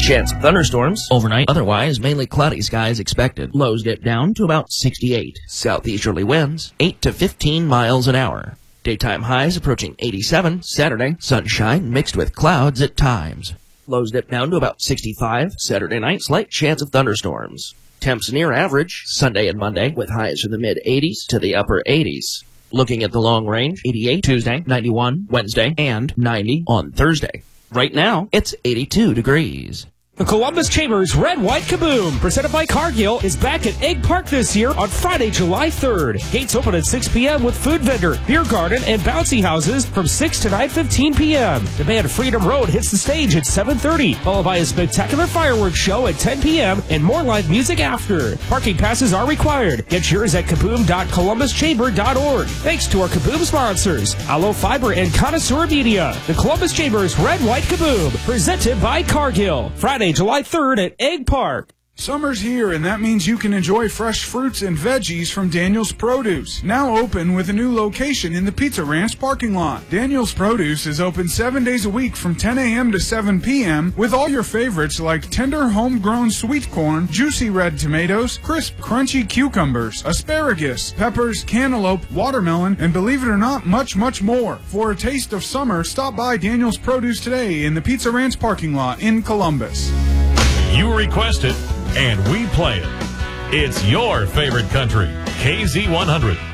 chance of thunderstorms. Overnight, otherwise mainly cloudy skies expected. Lows dip down to about 68. Southeasterly winds, 8 to 15 miles an hour. Daytime highs approaching 87. Saturday, sunshine mixed with clouds at times. Lows dip down to about 65. Saturday night, slight chance of thunderstorms. Temps near average Sunday and Monday with highs from the mid-80s to the upper 80s. Looking at the long range, 88 Tuesday, 91 Wednesday, and 90 on Thursday. Right now, it's 82 degrees. The Columbus Chambers Red White Kaboom, presented by Cargill, is back at Egg Park this year on Friday, July 3rd. Gates open at 6 p.m. with food vendor, beer garden, and bouncy houses from 6 to 9:15 p.m. The band Freedom Road hits the stage at 7:30, followed by a spectacular fireworks show at 10 p.m. and more live music after. Parking passes are required. Get yours at kaboom.columbuschamber.org. Thanks to our Kaboom sponsors, Aloe Fiber and Connoisseur Media. The Columbus Chambers Red White Kaboom, presented by Cargill. Friday, July 3rd at Egg Park. Summer's here, and that means you can enjoy fresh fruits and veggies from Daniel's Produce. Now open with a new location in the Pizza Ranch parking lot. Daniel's Produce is open 7 days a week from 10 a.m. to 7 p.m. with all your favorites like tender homegrown sweet corn, juicy red tomatoes, crisp crunchy cucumbers, asparagus, peppers, cantaloupe, watermelon, and believe it or not, much, much more. For a taste of summer, stop by Daniel's Produce today in the Pizza Ranch parking lot in Columbus. You request it, and we play it. It's your favorite country, KZ100.